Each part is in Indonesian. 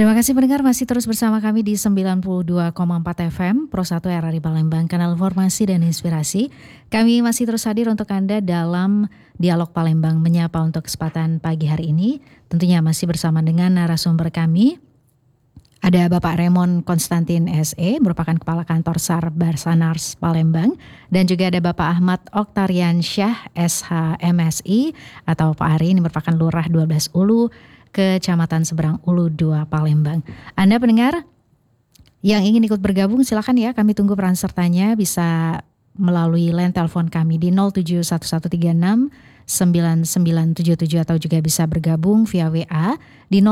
Terima kasih pendengar masih terus bersama kami di 92,4 FM Pro 1 RRI Palembang, kanal informasi dan inspirasi. Kami masih terus hadir untuk Anda dalam Dialog Palembang Menyapa untuk kesempatan pagi hari ini. Tentunya masih bersama dengan narasumber kami. Ada Bapak Raymond Konstantin SE, merupakan Kepala Kantor SAR Basarnas Palembang. Dan juga ada Bapak Ahmad Oktarian Syah, SH MSI, atau Pak Ari, ini merupakan Lurah 12 Ulu, Kecamatan Seberang Ulu 2 Palembang. Anda pendengar yang ingin ikut bergabung silakan ya, kami tunggu peran sertanya bisa melalui line telepon kami di 071136 9977 atau juga bisa bergabung via WA di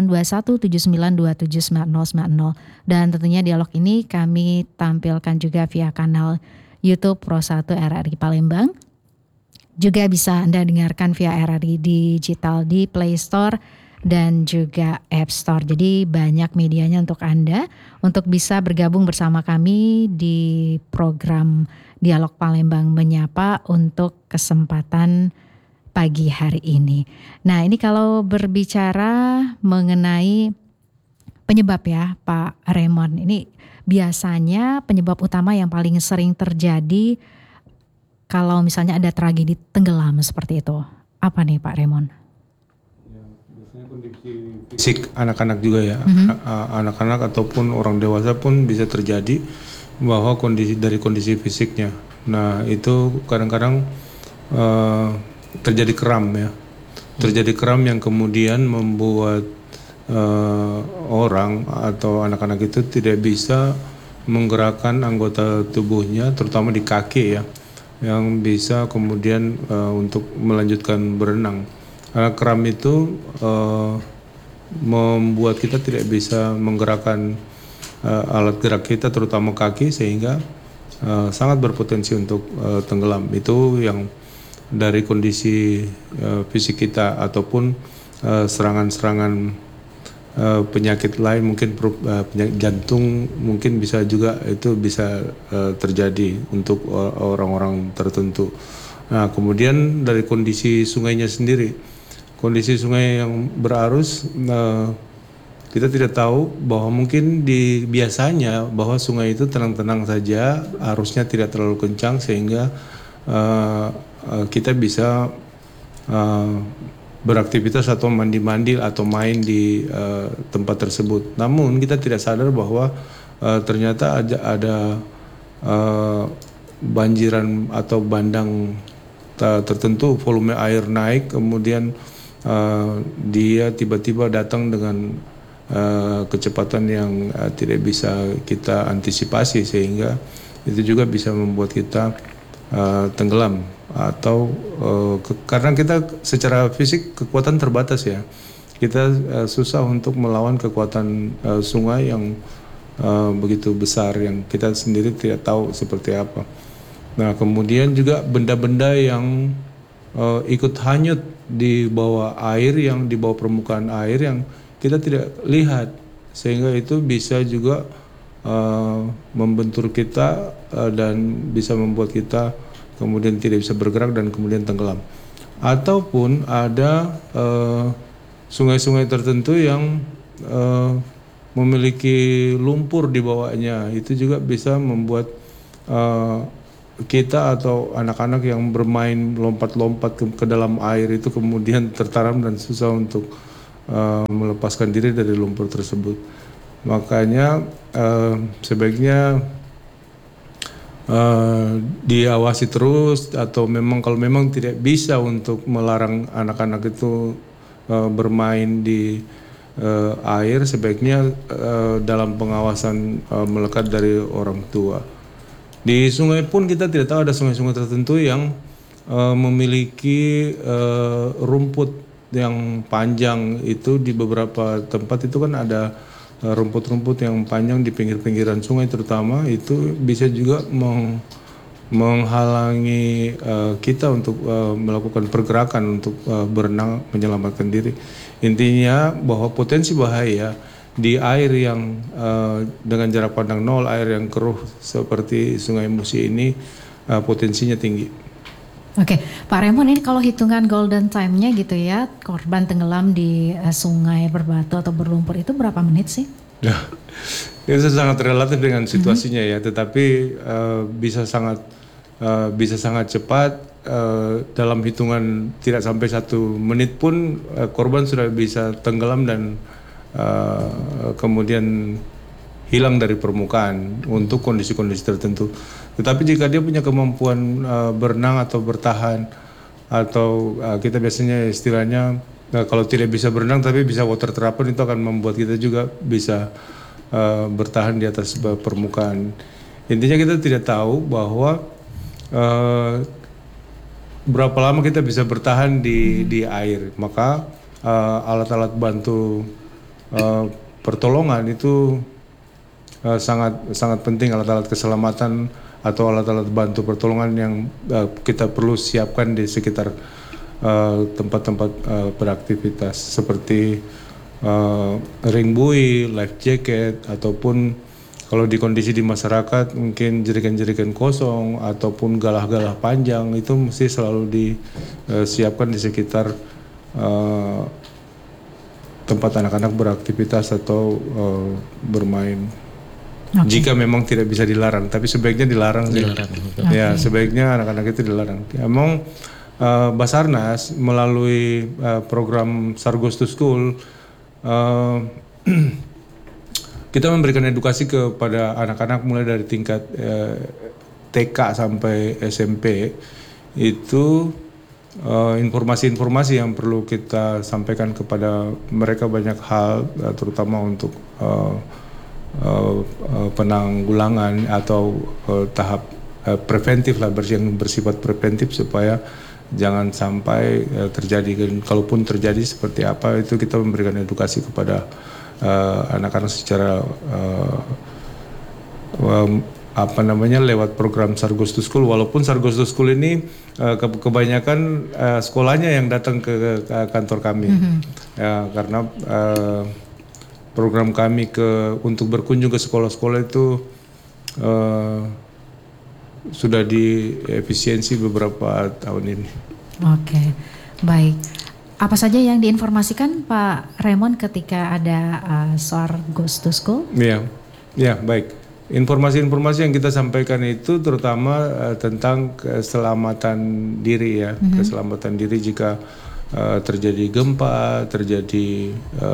082179279090. Dan tentunya dialog ini kami tampilkan juga via kanal YouTube Pro 1 RRI Palembang. Juga bisa Anda dengarkan via RRI Digital di Play Store dan juga App Store. Jadi banyak medianya untuk Anda untuk bisa bergabung bersama kami di program Dialog Palembang Menyapa untuk kesempatan pagi hari ini. Nah, ini kalau berbicara mengenai penyebab ya Pak Raymond, ini biasanya penyebab utama yang paling sering terjadi kalau misalnya ada tragedi tenggelam seperti itu. Apa nih Pak Raymond? Kondisi fisik anak-anak juga ya, anak-anak ataupun orang dewasa pun bisa terjadi bahwa kondisi fisiknya. Nah itu kadang-kadang terjadi kram ya, terjadi kram yang kemudian membuat orang atau anak-anak itu tidak bisa menggerakkan anggota tubuhnya, terutama di kaki ya, yang bisa kemudian untuk melanjutkan berenang. Karena kram itu membuat kita tidak bisa menggerakkan alat gerak kita terutama kaki sehingga sangat berpotensi untuk tenggelam. Itu yang dari kondisi fisik kita ataupun serangan-serangan penyakit lain, mungkin penyakit jantung mungkin bisa juga itu bisa terjadi untuk orang-orang tertentu. Nah kemudian dari kondisi sungainya sendiri, kondisi sungai yang berarus, kita tidak tahu bahwa mungkin biasanya bahwa sungai itu tenang-tenang saja, arusnya tidak terlalu kencang sehingga kita bisa beraktivitas atau mandi-mandi atau main di tempat tersebut. Namun kita tidak sadar bahwa ternyata ada banjiran atau bandang tertentu, volume air naik, kemudian dia tiba-tiba datang dengan kecepatan yang tidak bisa kita antisipasi sehingga itu juga bisa membuat kita tenggelam atau karena kita secara fisik kekuatan terbatas ya, kita susah untuk melawan kekuatan sungai yang begitu besar yang kita sendiri tidak tahu seperti apa. Nah kemudian juga benda-benda yang ikut hanyut di bawah air, yang di bawah permukaan air yang kita tidak lihat, sehingga itu bisa juga membentur kita dan bisa membuat kita kemudian tidak bisa bergerak dan kemudian tenggelam. Ataupun ada sungai-sungai tertentu yang memiliki lumpur di bawahnya, itu juga bisa membuat kita atau anak-anak yang bermain lompat-lompat ke dalam air itu kemudian tertaram dan susah untuk melepaskan diri dari lumpur tersebut. Makanya sebaiknya diawasi terus, atau kalau memang tidak bisa untuk melarang anak-anak itu bermain di air, sebaiknya dalam pengawasan melekat dari orang tua. Di sungai pun kita tidak tahu, ada sungai-sungai tertentu yang memiliki rumput yang panjang. Itu di beberapa tempat itu kan ada rumput-rumput yang panjang di pinggir-pinggiran sungai terutama, itu bisa juga menghalangi kita untuk melakukan pergerakan untuk berenang menyelamatkan diri. Intinya bahwa potensi bahaya di air yang dengan jarak pandang 0, air yang keruh seperti Sungai Musi ini potensinya tinggi. Oke, Pak Raymond, ini kalau hitungan golden time-nya gitu ya, korban tenggelam di sungai berbatu atau berlumpur itu berapa menit sih? Itu sangat relatif dengan situasinya ya, tetapi bisa sangat cepat, dalam hitungan tidak sampai 1 menit pun korban sudah bisa tenggelam dan kemudian hilang dari permukaan untuk kondisi-kondisi tertentu. Tetapi jika dia punya kemampuan berenang atau bertahan, atau kita biasanya istilahnya kalau tidak bisa berenang tapi bisa water therapy, itu akan membuat kita juga bisa bertahan di atas permukaan. Intinya kita tidak tahu bahwa berapa lama kita bisa bertahan di air. Maka alat-alat bantu pertolongan itu sangat penting, alat-alat keselamatan atau alat-alat bantu pertolongan yang kita perlu siapkan di sekitar tempat-tempat beraktivitas, seperti ring buoy, life jacket, ataupun kalau di kondisi di masyarakat mungkin jerigen-jerigen kosong ataupun galah-galah panjang, itu mesti selalu disiapkan di sekitar tempat anak-anak beraktivitas atau bermain. Okay. Jika memang tidak bisa dilarang, tapi sebaiknya dilarang. Ya, sebaiknya anak-anak itu dilarang. Emang Basarnas melalui program Sargos to School, kita memberikan edukasi kepada anak-anak mulai dari tingkat TK sampai SMP. Itu informasi-informasi yang perlu kita sampaikan kepada mereka, banyak hal, terutama untuk penanggulangan atau tahap preventif lah, yang bersifat preventif, supaya jangan sampai terjadi. Kalaupun terjadi seperti apa, itu kita memberikan edukasi kepada anak-anak secara lewat program Sargos to School. Walaupun Sargos to School ini kebanyakan sekolahnya yang datang ke kantor kami, karena program kami untuk berkunjung ke sekolah-sekolah itu sudah diefisiensi beberapa tahun ini. Oke, baik. Apa saja yang diinformasikan Pak Raymond ketika ada Sargos to School? Ya, baik. Informasi-informasi yang kita sampaikan itu terutama tentang keselamatan diri ya, keselamatan diri jika terjadi gempa, terjadi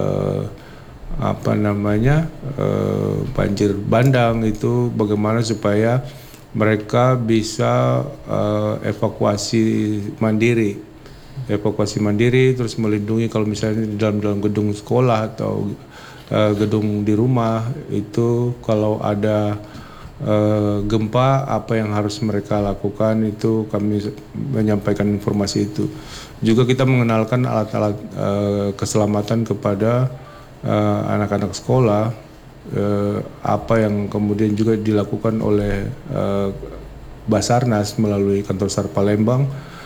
banjir bandang, itu bagaimana supaya mereka bisa evakuasi mandiri, terus melindungi kalau misalnya di dalam gedung sekolah atau gedung di rumah itu, kalau ada gempa apa yang harus mereka lakukan, itu kami menyampaikan informasi itu. Juga kita mengenalkan alat-alat keselamatan kepada anak-anak sekolah, apa yang kemudian juga dilakukan oleh Basarnas melalui kantor SAR Palembang,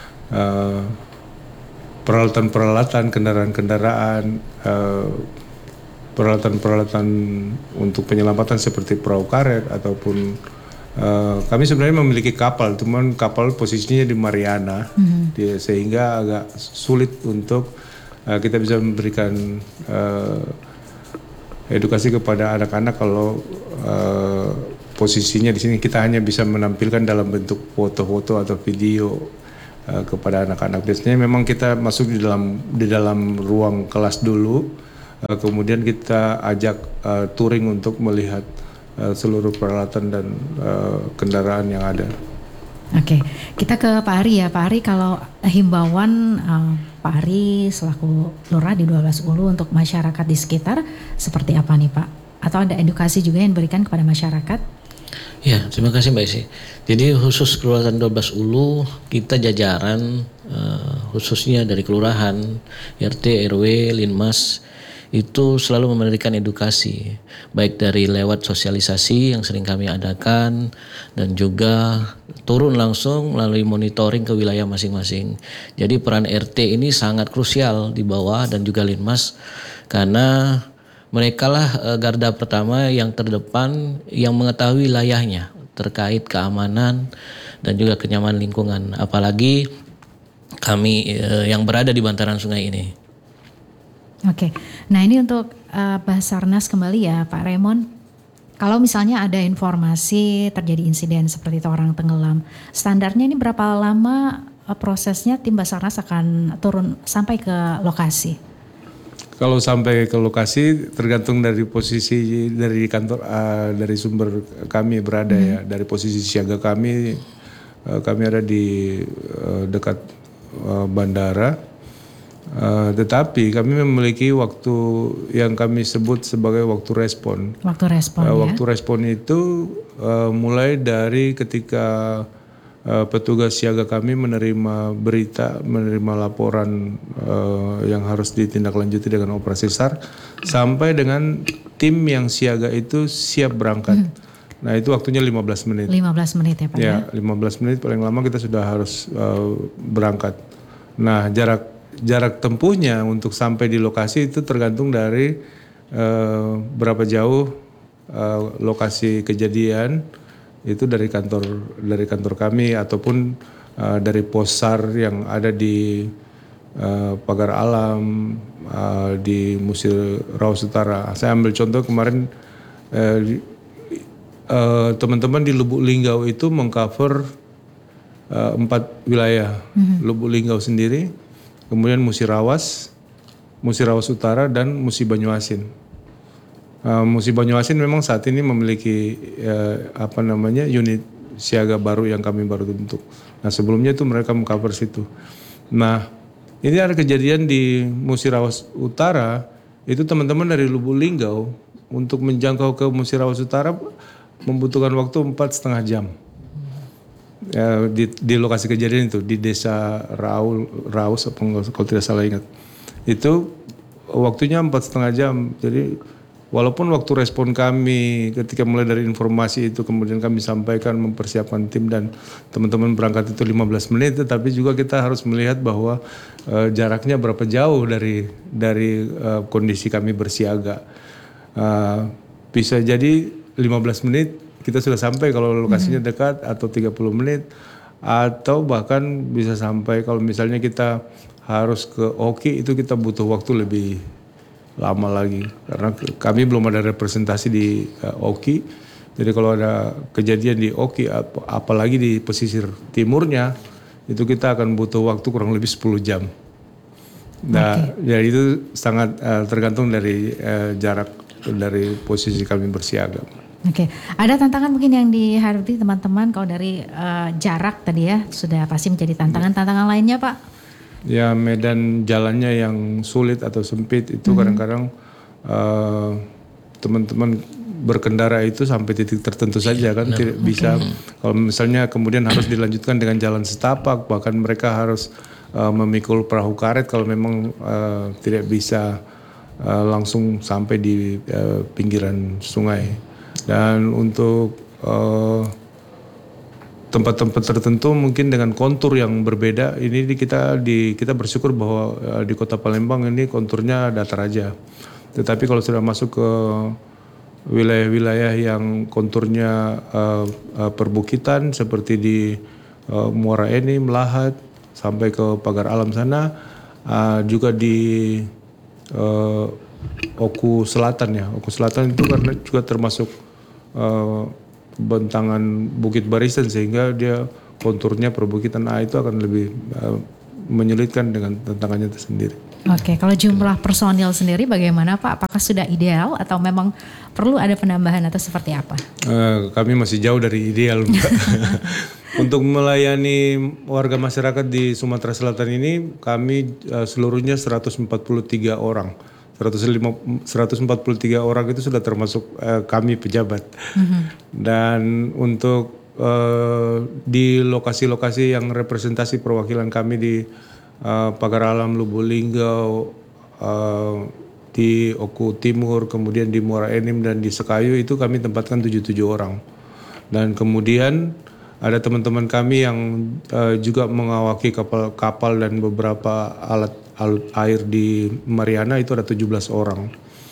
peralatan-peralatan, kendaraan-kendaraan, peralatan-peralatan untuk penyelamatan seperti perahu karet, ataupun kami sebenarnya memiliki kapal, cuman kapal posisinya di Mariana, sehingga agak sulit untuk kita bisa memberikan edukasi kepada anak-anak kalau posisinya di sini. Kita hanya bisa menampilkan dalam bentuk foto-foto atau video kepada anak-anak. Biasanya memang kita masuk di dalam ruang kelas dulu, kemudian kita ajak touring untuk melihat seluruh peralatan dan kendaraan yang ada. Oke, kita ke Pak Ari ya. Pak Ari, kalau himbauan Pak Ari selaku lurah di 12 Ulu untuk masyarakat di sekitar seperti apa nih Pak? Atau ada edukasi juga yang diberikan kepada masyarakat? Ya, terima kasih Mbak Isi. Jadi khusus Kelurahan 12 Ulu, kita jajaran khususnya dari kelurahan, RT, RW, Linmas, itu selalu memberikan edukasi, baik dari lewat sosialisasi yang sering kami adakan, dan juga turun langsung melalui monitoring ke wilayah masing-masing. Jadi peran RT ini sangat krusial di bawah, dan juga Linmas, karena mereka lah garda pertama yang terdepan yang mengetahui wilayahnya terkait keamanan dan juga kenyamanan lingkungan. Apalagi kami yang berada di bantaran sungai ini. Oke, nah ini untuk Basarnas kembali ya Pak Raymond. Kalau misalnya ada informasi terjadi insiden seperti itu orang tenggelam, standarnya ini berapa lama prosesnya tim Basarnas akan turun sampai ke lokasi? Kalau sampai ke lokasi tergantung dari posisi dari kantor dari sumber kami berada ya, dari posisi siaga kami ada di dekat bandara. Tetapi kami memiliki waktu yang kami sebut sebagai waktu respon. Waktu respon ya. Waktu respon itu mulai dari ketika petugas siaga kami menerima berita, menerima laporan yang harus ditindaklanjuti dengan operasi SAR, sampai dengan tim yang siaga itu siap berangkat. Nah itu waktunya 15 menit. 15 menit ya Pak ya? Ya, 15 menit paling lama kita sudah harus berangkat. Nah jarak tempuhnya untuk sampai di lokasi itu tergantung dari berapa jauh lokasi kejadian itu dari kantor kami ataupun dari pos SAR yang ada di Pagar Alam di Musir Rawas Utara. Saya ambil contoh kemarin teman-teman di Lubuk Linggau itu mengcover 4 wilayah. Lubuk Linggau sendiri, kemudian Musir Rawas Utara, dan Musi Banyuasin. Musi Banyuasin memang saat ini memiliki unit siaga baru yang kami baru bentuk. Nah sebelumnya itu mereka mengcover situ. Nah ini ada kejadian di Musi Rawas Utara, itu teman-teman dari Lubuk Linggau untuk menjangkau ke Musi Rawas Utara membutuhkan waktu 4,5 jam. Di lokasi kejadian itu di desa Raus kalau tidak salah ingat, itu waktunya 4,5 jam. Jadi walaupun waktu respon kami ketika mulai dari informasi itu kemudian kami sampaikan mempersiapkan tim dan teman-teman berangkat itu 15 menit, tetapi juga kita harus melihat bahwa jaraknya berapa jauh dari kondisi kami bersiaga. Bisa jadi 15 menit kita sudah sampai kalau lokasinya dekat, atau 30 menit, atau bahkan bisa sampai kalau misalnya kita harus ke Oki itu kita butuh waktu lebih lama lagi karena kami belum ada representasi di Oki. Jadi kalau ada kejadian di Oki apalagi di pesisir timurnya itu kita akan butuh waktu kurang lebih 10 jam. Nah, ya itu sangat tergantung dari jarak dari posisi kami bersiaga. Oke, ada tantangan mungkin yang dihadapi teman-teman kalau dari jarak tadi ya sudah pasti menjadi tantangan. Tantangan lainnya Pak? Ya medan jalannya yang sulit atau sempit itu kadang-kadang teman-teman berkendara itu sampai titik tertentu saja kan tidak bisa. Kalau misalnya kemudian harus dilanjutkan dengan jalan setapak, bahkan mereka harus memikul perahu karet kalau memang tidak bisa langsung sampai di pinggiran sungai. Dan untuk tempat-tempat tertentu mungkin dengan kontur yang berbeda, ini kita bersyukur bahwa di Kota Palembang ini konturnya datar aja. Tetapi kalau sudah masuk ke wilayah-wilayah yang konturnya perbukitan seperti di Muara Enim, Lahat sampai ke Pagar Alam sana, juga di Oku Selatan ya. Oku Selatan itu karena juga termasuk bentangan Bukit Barisan sehingga dia konturnya perbukitan itu akan lebih menyulitkan dengan tantangannya tersendiri. Oke, kalau jumlah personil sendiri bagaimana Pak? Apakah sudah ideal atau memang perlu ada penambahan atau seperti apa? Kami masih jauh dari ideal Mbak. Untuk melayani warga masyarakat di Sumatera Selatan ini kami seluruhnya 143 orang. 143 orang itu sudah termasuk kami pejabat. Dan untuk di lokasi-lokasi yang representasi perwakilan kami di Pagar Alam, Lubuk Linggau, di Oku Timur, kemudian di Muara Enim dan di Sekayu itu kami tempatkan 77 orang. Dan kemudian ada teman-teman kami yang juga mengawaki kapal dan beberapa alat air di Mariana itu ada 17 orang.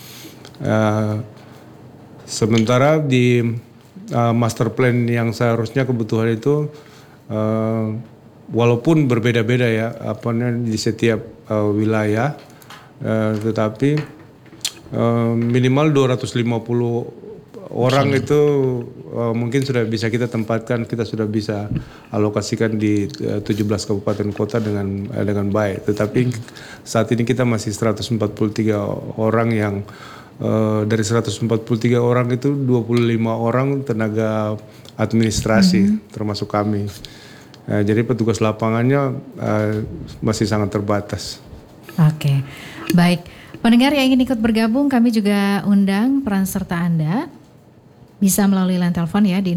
Sementara di master plan yang seharusnya kebutuhan itu walaupun berbeda-beda ya di setiap wilayah, tetapi minimal 250 orang itu mungkin sudah bisa kita tempatkan, kita sudah bisa alokasikan di 17 kabupaten kota dengan baik. Tetapi saat ini kita masih 143 orang yang dari 143 orang itu 25 orang tenaga administrasi termasuk kami. Jadi petugas lapangannya masih sangat terbatas. Oke, baik. Pendengar yang ingin ikut bergabung, kami juga undang peran serta Anda. Bisa melalui line telepon ya di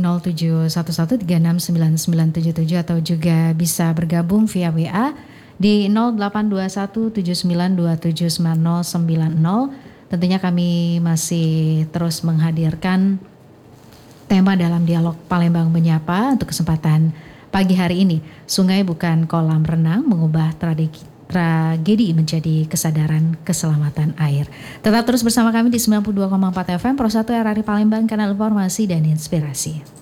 0711369977 atau juga bisa bergabung via WA di 082179279090. Tentunya kami masih terus menghadirkan tema dalam dialog Palembang Menyapa untuk kesempatan pagi hari ini. Sungai bukan kolam renang, mengubah tragedi menjadi kesadaran keselamatan air. Tetap terus bersama kami di 92,4 FM Pro 1 RRI Palembang, kanal informasi dan inspirasi.